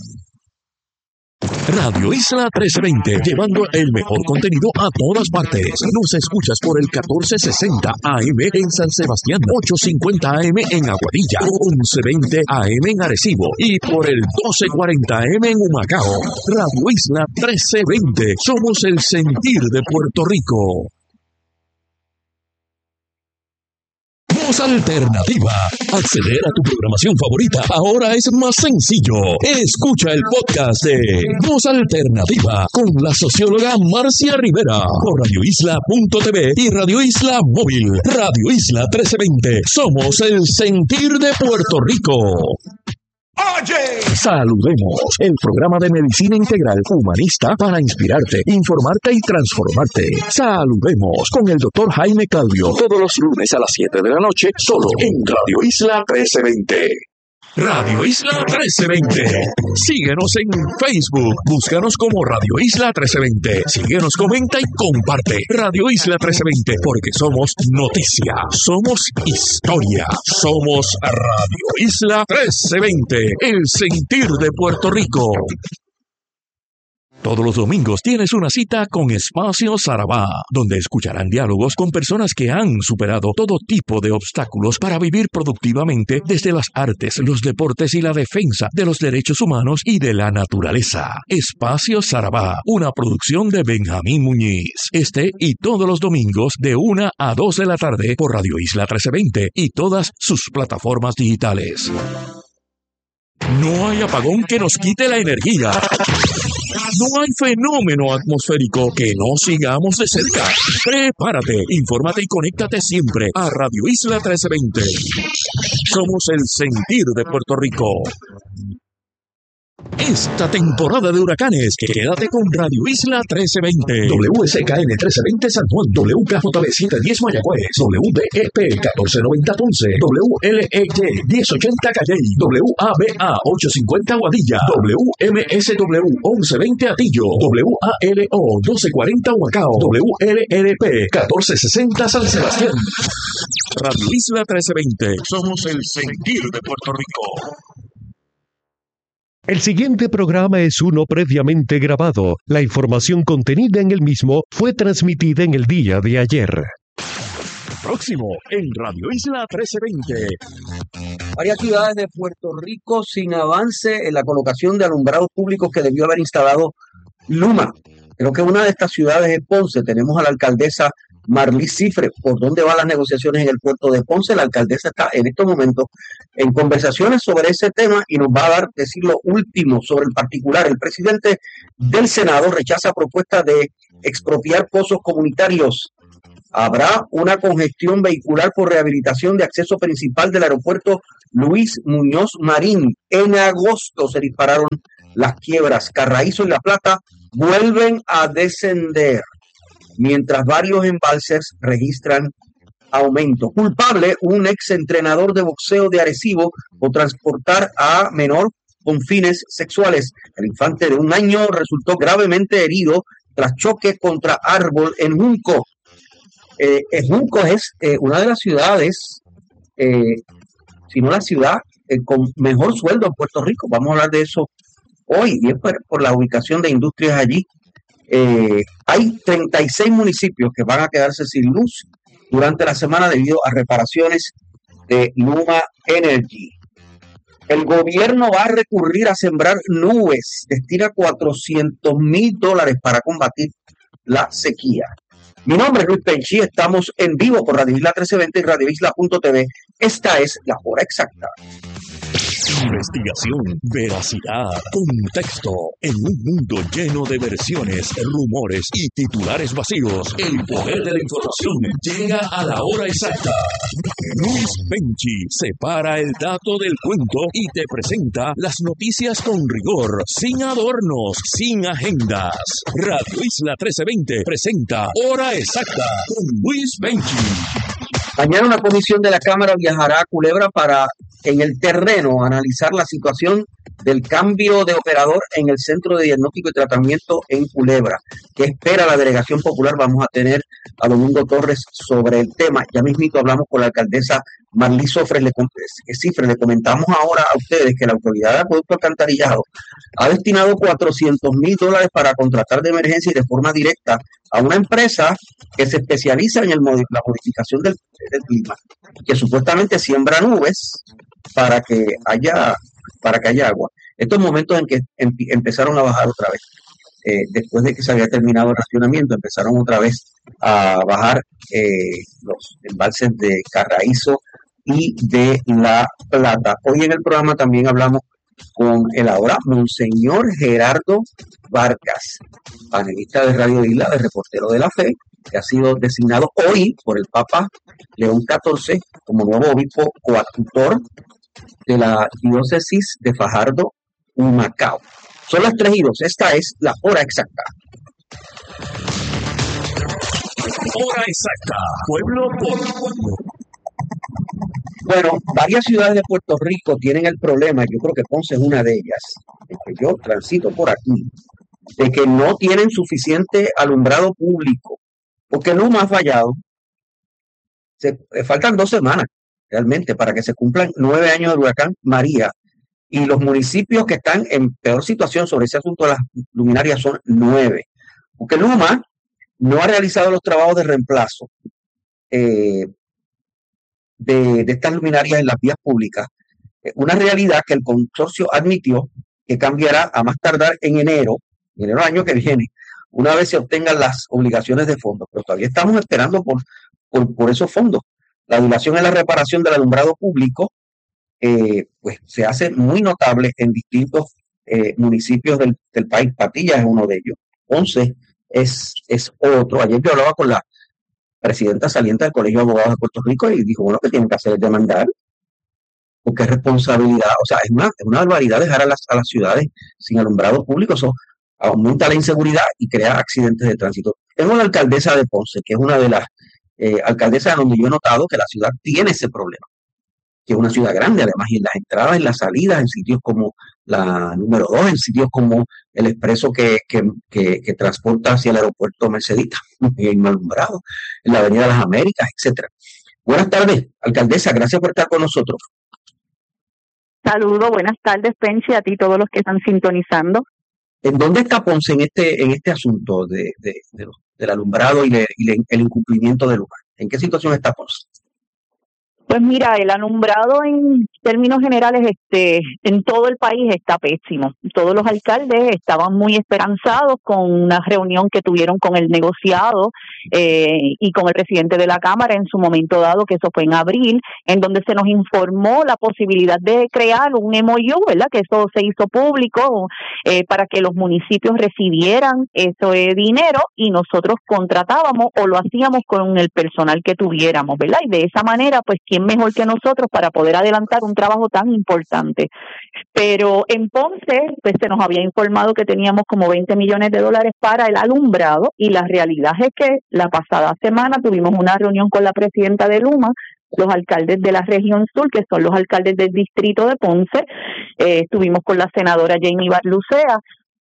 Radio Isla trece veinte, llevando el mejor contenido a todas partes. Nos escuchas por el catorce sesenta A M en San Sebastián, ochocientos cincuenta A M en Aguadilla, once veinte A M en Arecibo y por el doce cuarenta A M en Humacao. Radio Isla trece veinte, somos el sentir de Puerto Rico. Voz Alternativa. Acceder a tu programación favorita ahora es más sencillo. Escucha el podcast de Voz Alternativa con la socióloga Marcia Rivera por radio isla punto t v y Radio Isla Móvil. Radio Isla trece veinte. Somos el sentir de Puerto Rico. Oye, saludemos el programa de medicina integral humanista para inspirarte, informarte y transformarte. Saludemos con el doctor Jaime Calvio todos los lunes a las siete de la noche solo en Radio Isla trece veinte. Radio Isla trece veinte. Síguenos en Facebook. Búscanos como Radio Isla trece veinte. Síguenos, comenta y comparte. Radio Isla trece veinte, porque somos noticia, somos historia, somos Radio Isla trece veinte, el sentir de Puerto Rico. Todos los domingos tienes una cita con Espacio Sarabá, donde escucharán diálogos con personas que han superado todo tipo de obstáculos para vivir productivamente desde las artes, los deportes y la defensa de los derechos humanos y de la naturaleza. Espacio Sarabá, una producción de Benjamín Muñiz. Este y todos los domingos de una a dos de la tarde por Radio Isla trece veinte y todas sus plataformas digitales. No hay apagón que nos quite la energía. No hay fenómeno atmosférico que no sigamos de cerca. Prepárate, infórmate y conéctate siempre a Radio Isla trece veinte. Somos el sentir de Puerto Rico. Esta temporada de huracanes, quédate con Radio Isla trece veinte. W S K N trece veinte San Juan, W K J B setecientos diez Mayagüez, W D E P catorce noventa Ponce, W L E Y diez ochenta Calley, W A B A ochocientos cincuenta Guadilla, W M S W once veinte Atillo, W A L O doce cuarenta Humacao, W L R P catorce sesenta San Sebastián. Radio Isla trece veinte, somos el sentir de Puerto Rico. El siguiente programa es uno previamente grabado. La información contenida en el mismo fue transmitida en el día de ayer. próximo en Radio Isla trece veinte. Varias ciudades de Puerto Rico sin avance en la colocación de alumbrados públicos que debió haber instalado Luma. Creo que una de estas ciudades es Ponce. Tenemos a la alcaldesa Marlis Cifre. ¿Por dónde van las negociaciones en el puerto de Ponce? La alcaldesa está en estos momentos en conversaciones sobre ese tema y nos va a dar decir lo último sobre el particular. El presidente del Senado rechaza propuesta de expropiar pozos comunitarios. Habrá una congestión vehicular por rehabilitación de acceso principal del aeropuerto Luis Muñoz Marín. En agosto se dispararon las quiebras. Carraízo y La Plata vuelven a descender, mientras varios embalses registran aumento. Culpable, un exentrenador de boxeo de Arecibo por transportar a menor con fines sexuales. El infante de un año resultó gravemente herido tras choque contra árbol en Junco. Eh, Junco es eh, una de las ciudades, eh, si no la ciudad, eh, con mejor sueldo en Puerto Rico. Vamos a hablar de eso hoy, y es por, por la ubicación de industrias allí. Eh, hay treinta y seis municipios que van a quedarse sin luz durante la semana debido a reparaciones de Luma Energy. El gobierno va a recurrir a sembrar nubes, destina cuatrocientos mil dólares para combatir la sequía. Mi nombre es Luis Penchi, estamos en vivo por Radio Isla trece veinte y Radio Isla punto t v. Esta es la hora exacta. Investigación, veracidad, contexto. En un mundo lleno de versiones, rumores y titulares vacíos, el poder de la información llega a la hora exacta. Luis Penchi separa el dato del cuento y te presenta las noticias con rigor, sin adornos, sin agendas. Radio Isla trece veinte presenta Hora Exacta con Luis Penchi. Mañana una comisión de la Cámara viajará a Culebra para, en el terreno, analizar la situación del cambio de operador en el Centro de Diagnóstico y Tratamiento en Culebra. ¿Qué espera la Delegación Popular? Vamos a tener a Domingo Torres sobre el tema. Ya mismito hablamos con la alcaldesa Marlis Cifre. Le, Cifre, le comentamos ahora a ustedes que la Autoridad de Acueducto Alcantarillado ha destinado cuatrocientos mil dólares para contratar de emergencia y de forma directa a una empresa que se especializa en el, la modificación del, del clima, que supuestamente siembra nubes para que haya para que haya agua. Estos momentos en que em, empezaron a bajar otra vez, eh, después de que se había terminado el racionamiento, empezaron otra vez a bajar eh, los embalses de Carraízo y de La Plata. Hoy en el programa también hablamos con el ahora Monseñor Gerardo Vargas, panelista de Radio Isla, de Reportero de la Fe, que ha sido designado hoy por el Papa León catorce como nuevo obispo coadjutor de la diócesis de Fajardo, Humacao. Son las tres y dos. Esta es la hora exacta. Hora exacta. Pueblo por pueblo. Bueno, varias ciudades de Puerto Rico tienen el problema, yo creo que Ponce es una de ellas, de que yo transito por aquí, de que no tienen suficiente alumbrado público, porque Luma ha fallado. Se, eh, faltan dos semanas realmente para que se cumplan nueve años del huracán María, y los municipios que están en peor situación sobre ese asunto de las luminarias son nueve, porque Luma no ha realizado los trabajos de reemplazo eh, de, de estas luminarias en las vías públicas. Eh, una realidad que el consorcio admitió que cambiará a más tardar en enero, enero del año que viene, una vez se obtengan las obligaciones de fondos, pero todavía estamos esperando por, por, por esos fondos. La dilación en la reparación del alumbrado público eh, pues se hace muy notable en distintos eh, municipios del, del país. Patillas es uno de ellos. Ponce es, es otro. Ayer yo hablaba con la presidenta saliente del Colegio de Abogados de Puerto Rico y dijo, bueno, que tienen que hacer es demandar, porque es responsabilidad. O sea, es una, es una barbaridad dejar a las, a las ciudades sin alumbrado público. Eso aumenta la inseguridad y crea accidentes de tránsito. Tengo la alcaldesa de Ponce, que es una de las Eh, alcaldesa donde yo he notado que la ciudad tiene ese problema, que es una ciudad grande además, y en las entradas, en las salidas, en sitios como la número dos, en sitios como el expreso que, que, que, que transporta hacia el aeropuerto Mercedita, en alumbrado, en la Avenida de las Américas, etcétera. Buenas tardes, alcaldesa, gracias por estar con nosotros. Saludos, buenas tardes, Penchi, a ti todos los que están sintonizando. ¿En dónde está Ponce en este, en este asunto de, de, de los del alumbrado y, le, y le, el incumplimiento del lugar? ¿En qué situación está Ponce? Pues mira, el alumbrado en términos generales este, en todo el país está pésimo. Todos los alcaldes estaban muy esperanzados con una reunión que tuvieron con el negociado eh, y con el presidente de la Cámara en su momento dado, que eso fue en abril, en donde se nos informó la posibilidad de crear un M O U, ¿verdad? Que eso se hizo público eh, para que los municipios recibieran ese dinero y nosotros contratábamos o lo hacíamos con el personal que tuviéramos, ¿verdad? Y de esa manera, pues, ¿quién mejor que nosotros para poder adelantar un trabajo tan importante? Pero en Ponce, pues se nos había informado que teníamos como veinte millones de dólares para el alumbrado y la realidad es que la pasada semana tuvimos una reunión con la presidenta de Luma, los alcaldes de la región sur, que son los alcaldes del distrito de Ponce, eh, estuvimos con la senadora Jamie Barlucea,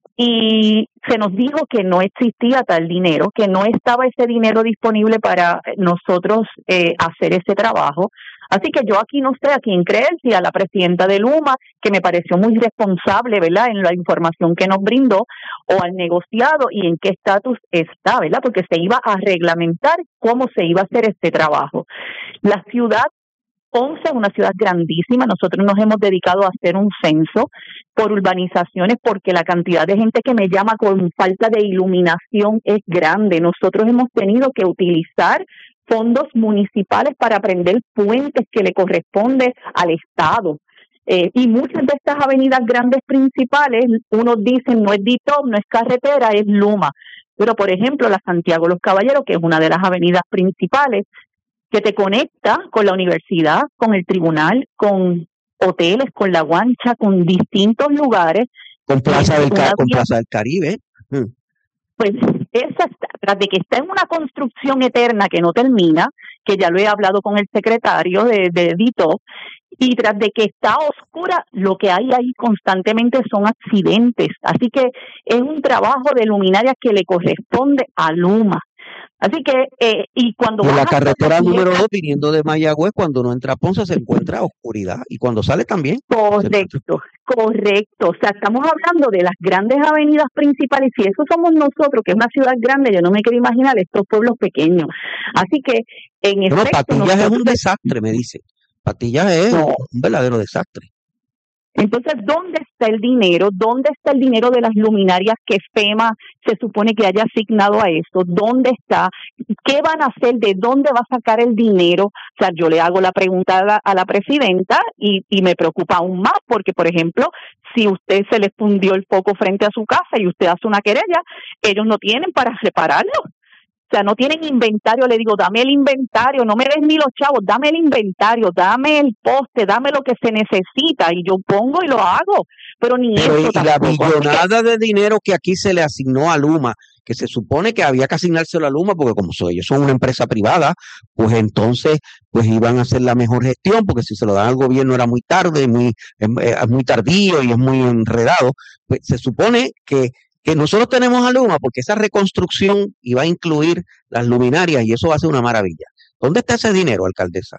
y se nos dijo que no existía tal dinero, que no estaba ese dinero disponible para nosotros eh, hacer ese trabajo. Así que yo aquí no sé a quién creer, si a la presidenta de Luma, que me pareció muy responsable, ¿verdad?, en la información que nos brindó, o al negociado y en qué estatus está, ¿verdad?, porque se iba a reglamentar cómo se iba a hacer este trabajo. La ciudad Ponce es una ciudad grandísima, nosotros nos hemos dedicado a hacer un censo por urbanizaciones porque la cantidad de gente que me llama con falta de iluminación es grande. Nosotros hemos tenido que utilizar fondos municipales para prender puentes que le corresponde al Estado. Eh, y muchas de estas avenidas grandes principales, unos dicen no es D I T O P, no es carretera, es Luma. Pero, por ejemplo, la Santiago Los Caballeros, que es una de las avenidas principales, que te conecta con la universidad, con el tribunal, con hoteles, con la Guancha, con distintos lugares. Con Plaza del, Ca- con vía, Plaza del Caribe. Hmm. Pues esa, tras de que está en una construcción eterna que no termina, que ya lo he hablado con el secretario de, de D I T O P, y tras de que está oscura, lo que hay ahí constantemente son accidentes. Así que es un trabajo de luminaria que le corresponde a Luma. Así que, eh, y cuando... Por la carretera número dos, viniendo de Mayagüez, cuando no entra a Ponce se encuentra oscuridad. Y cuando sale también. Correcto, correcto. O sea, estamos hablando de las grandes avenidas principales. Si eso somos nosotros, que es una ciudad grande, yo no me quiero imaginar estos pueblos pequeños. Así que, en No, efecto... Patillas nosotros... es un desastre, me dice. Patillas es no. un verdadero desastre. Entonces, ¿dónde está el dinero? ¿Dónde está el dinero de las luminarias que FEMA se supone que haya asignado a eso? ¿Dónde está? ¿Qué van a hacer? ¿De dónde va a sacar el dinero? O sea, yo le hago la pregunta a la, a la presidenta y, y me preocupa aún más porque, por ejemplo, si usted se le fundió el foco frente a su casa y usted hace una querella, ellos no tienen para repararlo. O sea, no tienen inventario. Le digo, dame el inventario, no me des ni los chavos, dame el inventario, dame el poste, dame lo que se necesita y yo pongo y lo hago. Pero ni Pero eso y la millonada de dinero que aquí se le asignó a Luma, que se supone que había que asignárselo a Luma, porque como ellos son una empresa privada, pues entonces pues iban a hacer la mejor gestión, porque si se lo dan al gobierno era muy tarde, muy, es muy tardío y es muy enredado. Pues se supone que que nosotros tenemos a Luma porque esa reconstrucción iba a incluir las luminarias y eso va a ser una maravilla. ¿Dónde está ese dinero, alcaldesa?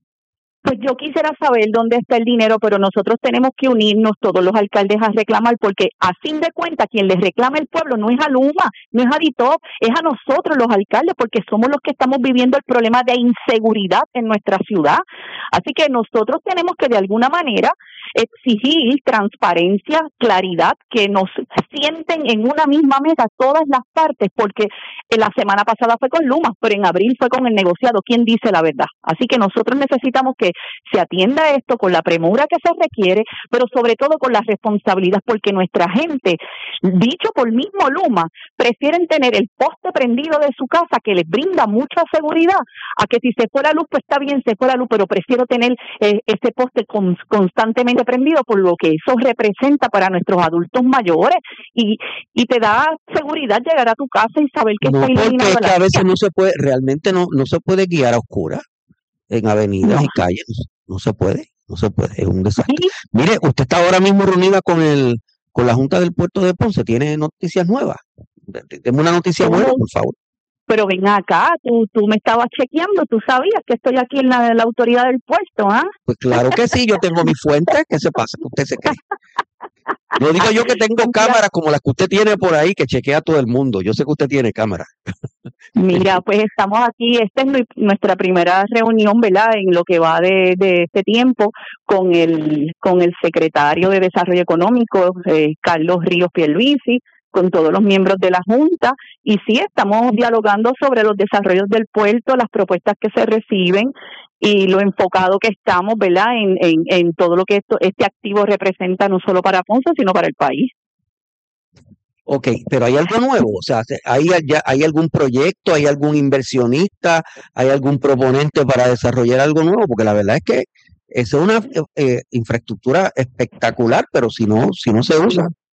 Pues yo quisiera saber dónde está el dinero, pero nosotros tenemos que unirnos todos los alcaldes a reclamar, porque a fin de cuentas quien le reclama el pueblo no es a Luma, no es a D I T O P, es a nosotros los alcaldes, porque somos los que estamos viviendo el problema de inseguridad en nuestra ciudad. Así que nosotros tenemos que de alguna manera exigir transparencia, claridad, que nos sienten en una misma mesa todas las partes, porque la semana pasada fue con Luma, pero en abril fue con el negociado. ¿Quién dice la verdad? Así que nosotros necesitamos que se atienda esto con la premura que se requiere, pero sobre todo con la responsabilidad, porque nuestra gente, dicho por mismo Luma, prefieren tener el poste prendido de su casa, que les brinda mucha seguridad, a que si se fue la luz, pues está bien, se fue la luz, pero prefiero tener eh, ese poste con, constantemente prendido, por lo que eso representa para nuestros adultos mayores, y, y te da seguridad llegar a tu casa y saber que no, está iluminado. Porque es que a veces no se puede, realmente no, no se puede guiar a oscuras en avenidas no. y calles, no se puede, no se puede, es un desastre. ¿Sí? Mire, usted está ahora mismo reunida con el con la Junta del Puerto de Ponce, ¿tiene noticias nuevas? Deme una noticia buena, por favor. Pero ven acá, tú, tú me estabas chequeando, tú sabías que estoy aquí en la, en la autoridad del puesto, ¿ah? ¿eh? Pues claro que sí, yo tengo mi fuente, ¿qué se pasa? ¿Qué usted se cree? Yo digo yo que tengo cámaras como las que usted tiene por ahí, que chequea a todo el mundo. Yo sé que usted tiene cámaras. Mira, pues estamos aquí, esta es nu- nuestra primera reunión, ¿verdad? En lo que va de, de este tiempo con el con el secretario de Desarrollo Económico, eh, Carlos Ríos Pierluisi, con todos los miembros de la Junta, y sí, estamos dialogando sobre los desarrollos del puerto, las propuestas que se reciben y lo enfocado que estamos, ¿verdad? En, en, en todo lo que esto, este activo representa no solo para Ponce, sino para el país. Ok, pero ¿hay algo nuevo? O sea, se- ¿hay, ya- ¿hay algún proyecto, hay algún inversionista, hay algún proponente para desarrollar algo nuevo? Porque la verdad es que esa es una eh, eh, infraestructura espectacular, pero si no, si no se usa.